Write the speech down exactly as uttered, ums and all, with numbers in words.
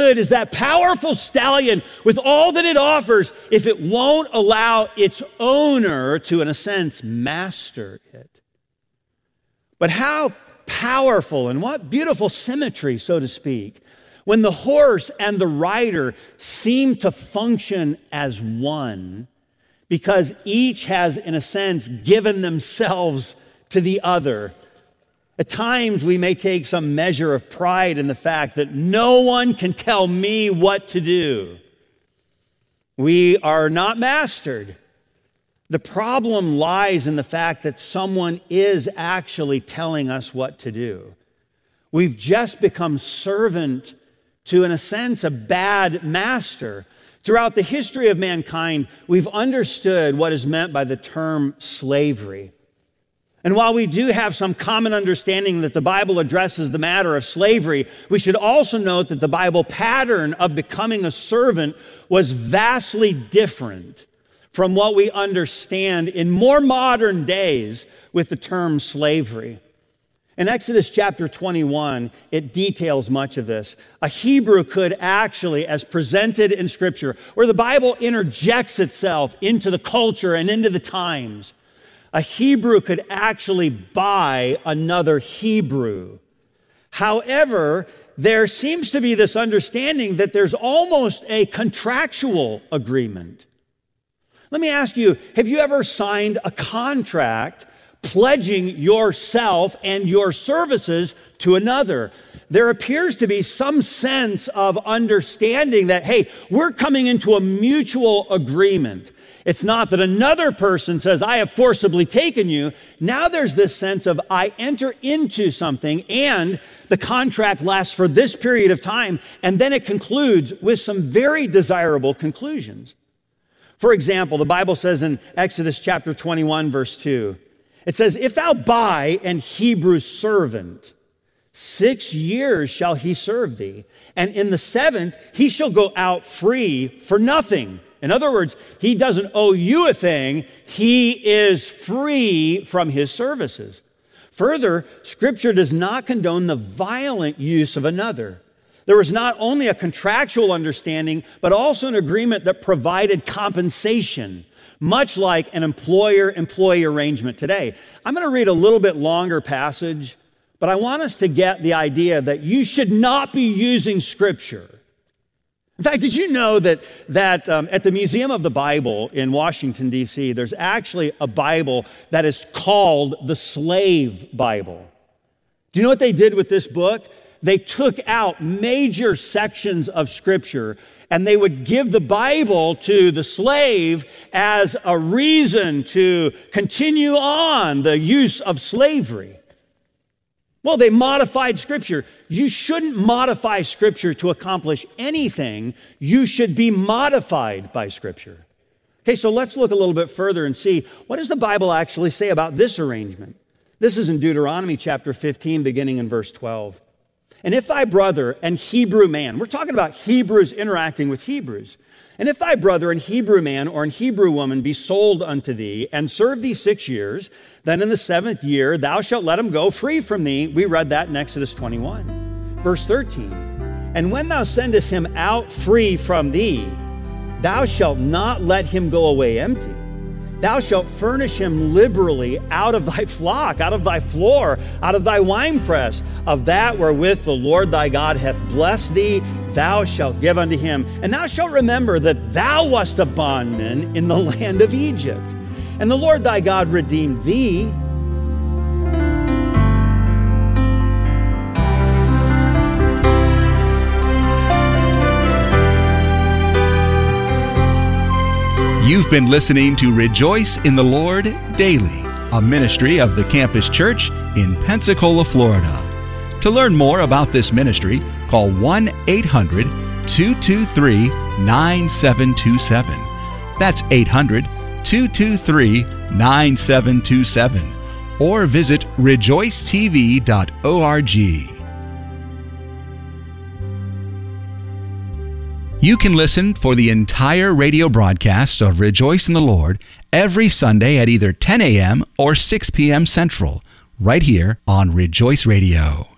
good is that powerful stallion with all that it offers if it won't allow its owner to, in a sense, master it? But how powerful and what beautiful symmetry, so to speak, when the horse and the rider seem to function as one, because each has, in a sense, given themselves to the other. At times, we may take some measure of pride in the fact that no one can tell me what to do. We are not mastered. The problem lies in the fact that someone is actually telling us what to do. We've just become servant to, in a sense, a bad master. Throughout the history of mankind, we've understood what is meant by the term slavery. And while we do have some common understanding that the Bible addresses the matter of slavery, we should also note that the Bible pattern of becoming a servant was vastly different from what we understand in more modern days with the term slavery. In Exodus chapter twenty-one, it details much of this. A Hebrew could actually, as presented in Scripture, where the Bible interjects itself into the culture and into the times, a Hebrew could actually buy another Hebrew. However, there seems to be this understanding that there's almost a contractual agreement. Let me ask you, have you ever signed a contract pledging yourself and your services to another? There appears to be some sense of understanding that, hey, we're coming into a mutual agreement. It's not that another person says, I have forcibly taken you. Now there's this sense of, I enter into something and the contract lasts for this period of time, and then it concludes with some very desirable conclusions. For example, the Bible says in Exodus chapter twenty-one, verse two, it says, if thou buy an Hebrew servant, six years shall he serve thee, and in the seventh he shall go out free for nothing. In other words, he doesn't owe you a thing. He is free from his services. Further, Scripture does not condone the violent use of another. There was not only a contractual understanding, but also an agreement that provided compensation, much like an employer-employee arrangement today. I'm going to read a little bit longer passage, but I want us to get the idea that you should not be using Scripture. In fact, did you know that, that um, at the Museum of the Bible in Washington, D C, there's actually a Bible that is called the Slave Bible? Do you know what they did with this book? They took out major sections of Scripture and they would give the Bible to the slave as a reason to continue on the use of slavery. Well, they modified Scripture. You shouldn't modify Scripture to accomplish anything. You should be modified by Scripture. Okay, so let's look a little bit further and see, what does the Bible actually say about this arrangement? This is in Deuteronomy chapter fifteen, beginning in verse twelve. And if thy brother and Hebrew man, we're talking about Hebrews interacting with Hebrews, and if thy brother and Hebrew man or an Hebrew woman be sold unto thee and serve thee six years, then in the seventh year thou shalt let him go free from thee. We read that in Exodus twenty-one, verse thirteen. And when thou sendest him out free from thee, thou shalt not let him go away empty. Thou shalt furnish him liberally out of thy flock, out of thy floor, out of thy winepress. Of that wherewith the Lord thy God hath blessed thee, thou shalt give unto him. And thou shalt remember that thou wast a bondman in the land of Egypt. And the Lord thy God redeemed thee. You've been listening to Rejoice in the Lord Daily, a ministry of the Campus Church in Pensacola, Florida. To learn more about this ministry, call one eight hundred two two three nine seven two seven. That's eight hundred two two three nine seven two seven. Or visit rejoice t v dot org. You can listen for the entire radio broadcast of Rejoice in the Lord every Sunday at either ten a.m. or six p.m. Central, right here on Rejoice Radio.